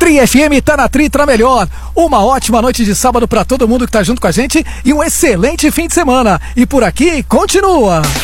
Tri FM tá na Tri, tá melhor. Uma ótima noite de sábado pra todo mundo que tá junto com a gente e um excelente fim de semana. E por aqui, continua.